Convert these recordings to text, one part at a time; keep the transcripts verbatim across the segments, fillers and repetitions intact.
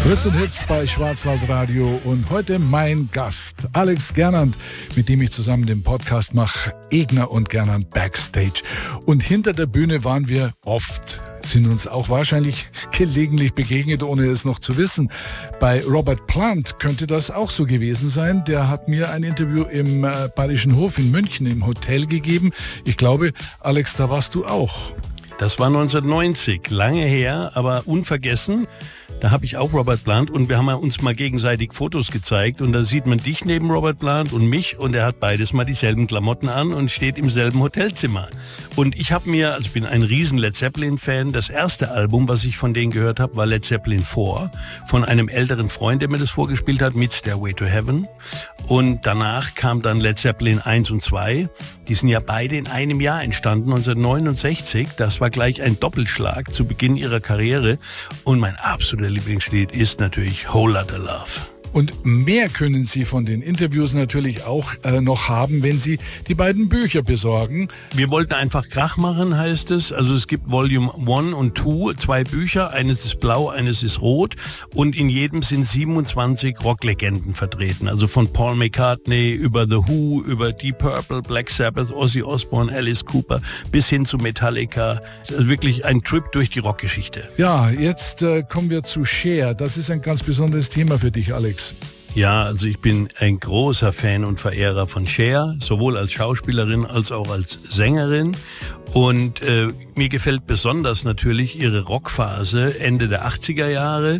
Fritz und Hits bei Schwarzwaldradio und heute mein Gast, Alex Gernand, mit dem ich zusammen den Podcast mache, Egner und Gernand Backstage. Und hinter der Bühne waren wir oft, sind uns auch wahrscheinlich gelegentlich begegnet, ohne es noch zu wissen. Bei Robert Plant könnte das auch so gewesen sein. Der hat mir ein Interview im äh, Bayerischen Hof in München im Hotel gegeben. Ich glaube, Alex, da warst du auch. Das war neunzehnhundertneunzig, lange her, aber unvergessen. Da habe ich auch Robert Plant und wir haben uns mal gegenseitig Fotos gezeigt und da sieht man dich neben Robert Plant und mich und er hat beides mal dieselben Klamotten an und steht im selben Hotelzimmer. Und ich habe mir, also ich bin ein riesen Led Zeppelin-Fan, das erste Album, was ich von denen gehört habe, war Led Zeppelin vier, von einem älteren Freund, der mir das vorgespielt hat, mit Stairway to Heaven. Und danach kam dann Led Zeppelin eins und zwei. Die sind ja beide in einem Jahr entstanden, neunzehnhundertneunundsechzig. Das war gleich ein Doppelschlag zu Beginn ihrer Karriere. Und mein absoluter Lieblingslied ist natürlich Whole Lotta Love. Und mehr können Sie von den Interviews natürlich auch äh, noch haben, wenn Sie die beiden Bücher besorgen. Wir wollten einfach Krach machen, heißt es. Also es gibt Volume eins und zwei, zwei Bücher. Eines ist blau, eines ist rot. Und in jedem sind siebenundzwanzig Rocklegenden vertreten. Also von Paul McCartney über The Who, über Deep Purple, Black Sabbath, Ozzy Osbourne, Alice Cooper bis hin zu Metallica. Also wirklich ein Trip durch die Rockgeschichte. Ja, jetzt äh, kommen wir zu Cher. Das ist ein ganz besonderes Thema für dich, Alex. Ja, also ich bin ein großer Fan und Verehrer von Cher, sowohl als Schauspielerin als auch als Sängerin. Und äh, mir gefällt besonders natürlich ihre Rockphase Ende der achtziger Jahre.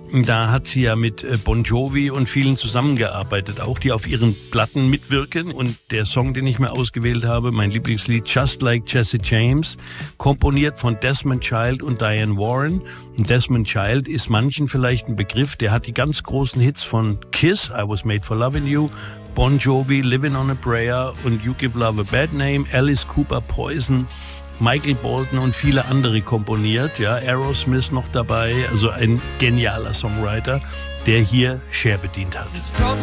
Da hat sie ja mit Bon Jovi und vielen zusammengearbeitet, auch die auf ihren Platten mitwirken. Und der Song, den ich mir ausgewählt habe, mein Lieblingslied Just Like Jesse James, komponiert von Desmond Child und Diane Warren. Und Desmond Child ist manchen vielleicht ein Begriff, der hat die ganz großen Hits von Kiss, I Was Made for Loving You, Bon Jovi, Living on a Prayer und You Give Love a Bad Name, Alice Cooper, Poison, Michael Bolton und viele andere komponiert, ja, Aerosmith noch dabei, also ein genialer Songwriter, der hier Cher bedient hat.